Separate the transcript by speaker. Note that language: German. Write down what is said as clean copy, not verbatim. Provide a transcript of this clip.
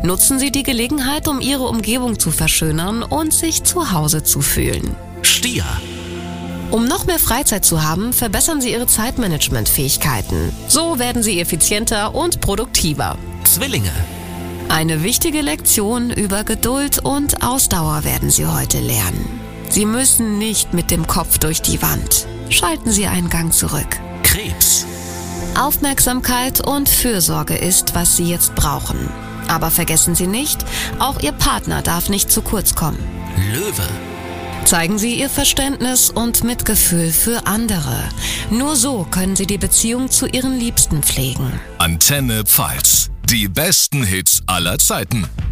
Speaker 1: Nutzen Sie die Gelegenheit, um Ihre Umgebung zu verschönern und sich zu Hause zu fühlen.
Speaker 2: Stier.
Speaker 1: Um noch mehr Freizeit zu haben, verbessern Sie Ihre Zeitmanagement-Fähigkeiten. So werden Sie effizienter und produktiver.
Speaker 2: Zwillinge.
Speaker 1: Eine wichtige Lektion über Geduld und Ausdauer werden Sie heute lernen. Sie müssen nicht mit dem Kopf durch die Wand. Schalten Sie einen Gang zurück.
Speaker 2: Krebs.
Speaker 1: Aufmerksamkeit und Fürsorge ist, was Sie jetzt brauchen. Aber vergessen Sie nicht, auch Ihr Partner darf nicht zu kurz kommen.
Speaker 2: Löwe.
Speaker 1: Zeigen Sie Ihr Verständnis und Mitgefühl für andere. Nur so können Sie die Beziehung zu Ihren Liebsten pflegen.
Speaker 3: Antenne Pfalz. Die besten Hits aller Zeiten.